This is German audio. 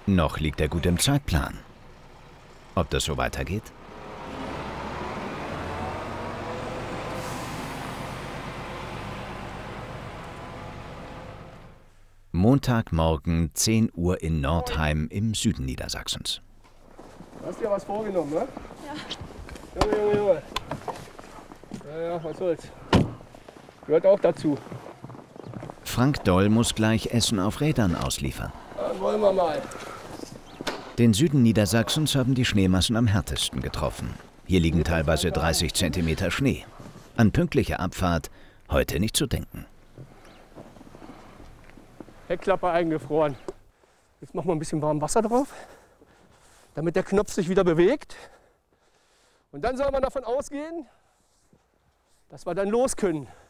Noch liegt er gut im Zeitplan. Ob das so weitergeht? Montagmorgen 10 Uhr in Nordheim im Süden Niedersachsens. Du hast dir was vorgenommen, ne? Ja. Junge. Ja, was soll's. Gehört auch dazu. Frank Doll muss gleich Essen auf Rädern ausliefern. Dann wollen wir mal. Den Süden Niedersachsens haben die Schneemassen am härtesten getroffen. Hier liegen teilweise 30 cm Schnee. An pünktliche Abfahrt heute nicht zu denken. Heckklappe eingefroren. Jetzt machen wir ein bisschen warmes Wasser drauf, damit der Knopf sich wieder bewegt. Und dann soll man davon ausgehen, dass wir dann los können.